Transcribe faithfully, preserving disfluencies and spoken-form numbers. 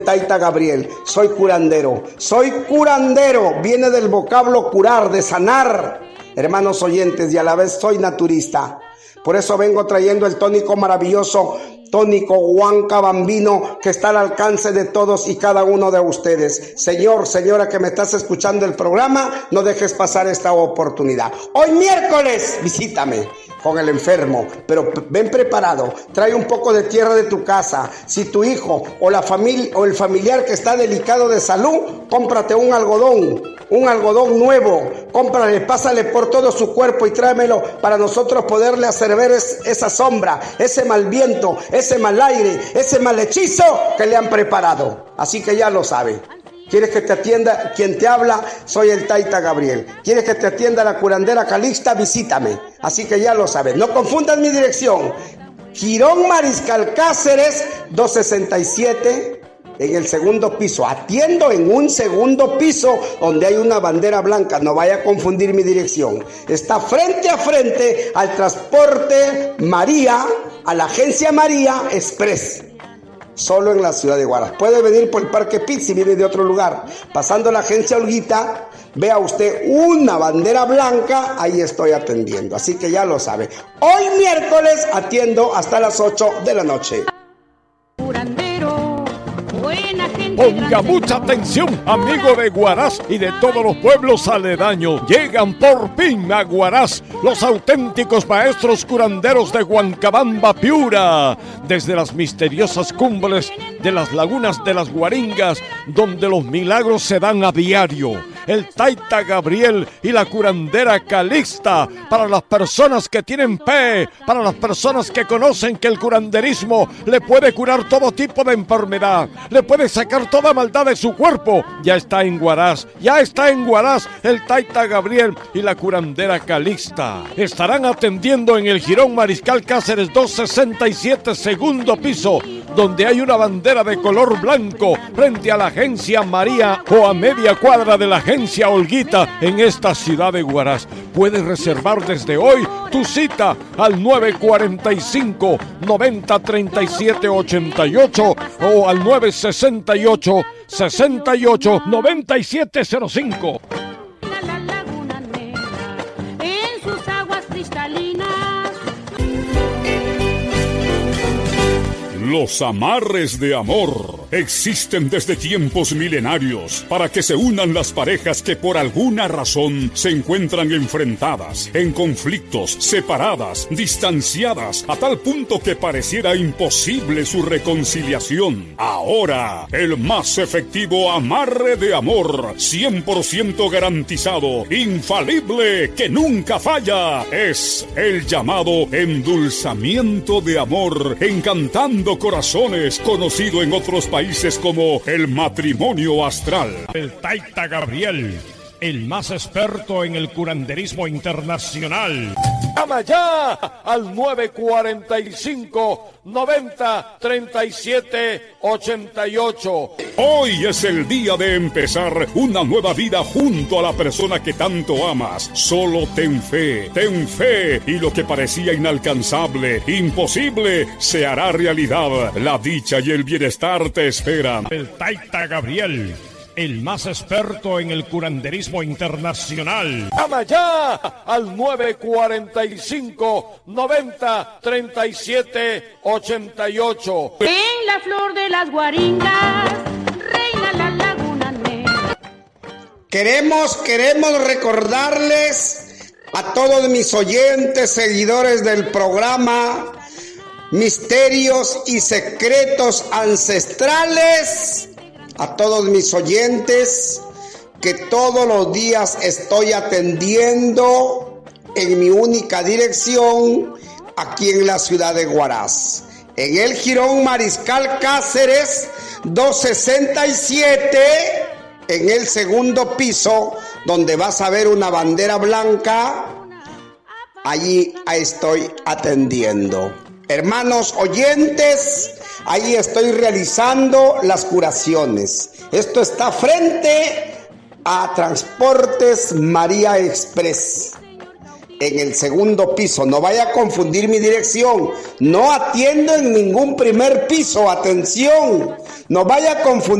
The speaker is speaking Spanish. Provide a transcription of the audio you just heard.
Taita Gabriel, soy curandero, soy curandero, viene del vocablo curar, de sanar, hermanos oyentes, y a la vez soy naturista. Por eso vengo trayendo el tónico maravilloso, tónico Huanca Bambino, que está al alcance de todos y cada uno de ustedes. Señor, señora que me estás escuchando el programa, no dejes pasar esta oportunidad. Hoy miércoles, visítame con el enfermo, pero ven preparado, trae un poco de tierra de tu casa. Si tu hijo o la familia o el familiar que está delicado de salud, cómprate un algodón, un algodón nuevo, cómprale, pásale por todo su cuerpo y tráemelo para nosotros poderle hacer ver es, esa sombra, ese mal viento, ese mal aire, ese mal hechizo que le han preparado. Así que ya lo sabe. ¿Quieres que te atienda quien te habla? Soy el Taita Gabriel. ¿Quieres que te atienda la curandera Calixta? Visítame. Así que ya lo sabes. No confundas mi dirección. Girón Mariscal Cáceres, doscientos sesenta y siete, en el segundo piso. Atiendo en un segundo piso donde hay una bandera blanca. No vaya a confundir mi dirección. Está frente a frente al transporte María, a la agencia María Express. Solo en la ciudad de Huaraz. Puede venir por el Parque Pitt si viene de otro lugar. Pasando la agencia Olguita, vea usted una bandera blanca, ahí estoy atendiendo. Así que ya lo sabe. Hoy miércoles atiendo hasta las ocho de la noche. Ponga mucha atención, amigo de Huaraz y de todos los pueblos aledaños. Llegan por fin a Huaraz los auténticos maestros curanderos de Huancabamba, Piura, desde las misteriosas cumbres de las lagunas de las Guaringas, donde los milagros se dan a diario. El Taita Gabriel y la curandera Calixta, para las personas que tienen fe, para las personas que conocen que el curanderismo le puede curar todo tipo de enfermedad, le puede sacar toda maldad de su cuerpo. Ya está en Huaraz, ya está en Huaraz el Taita Gabriel y la curandera Calixta. Estarán atendiendo en el Girón Mariscal Cáceres doscientos sesenta y siete, segundo piso, donde hay una bandera de color blanco frente a la agencia María o a media cuadra de la agencia Olguita en esta ciudad de Huaraz. Puedes reservar desde hoy tu cita al nueve cuarenta y cinco, noventa, treinta y siete, ochenta y ocho o al nueve sesenta y ocho, sesenta y ocho, noventa y siete cero cinco. La laguna negra en sus aguas cristalinas. Los amarres de amor existen desde tiempos milenarios para que se unan las parejas que por alguna razón se encuentran enfrentadas, en conflictos, separadas, distanciadas, a tal punto que pareciera imposible su reconciliación. Ahora, el más efectivo amarre de amor, cien por ciento garantizado, infalible, que nunca falla, es el llamado endulzamiento de amor, encantando corazones, conocido en otros países como el matrimonio astral. El Taita Gabriel, el más experto en el curanderismo internacional. Llama ya al nueve cuarenta y cinco, noventa, treinta y siete, ochenta y ocho. Hoy es el día de empezar una nueva vida junto a la persona que tanto amas. Solo ten fe, ten fe, y lo que parecía inalcanzable, imposible, se hará realidad. La dicha y el bienestar te esperan. El Taita Gabriel, el más experto en el curanderismo internacional. Llama ya al nueve cuarenta y cinco, noventa, treinta y siete, ochenta y ocho. En la flor de las Guaringas reina la laguna negra. Queremos, queremos recordarles a todos mis oyentes, seguidores del programa Misterios y Secretos Ancestrales, a todos mis oyentes, que todos los días estoy atendiendo en mi única dirección aquí en la ciudad de Huaraz, en el Girón Mariscal Cáceres doscientos sesenta y siete, en el segundo piso, donde vas a ver una bandera blanca. Allí estoy atendiendo. Hermanos oyentes, ahí estoy realizando las curaciones. Esto está frente a Transportes María Express. en el segundo piso. No vaya a confundir mi dirección. No atiendo en ningún primer piso. Atención. No vaya a confundir.